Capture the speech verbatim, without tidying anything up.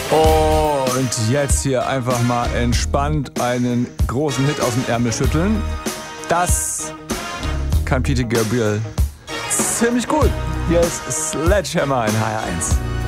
Und jetzt hier einfach mal entspannt einen großen Hit aus dem Ärmel schütteln. Das kann Peter Gabriel ziemlich gut. Hier ist Sledgehammer in H R eins.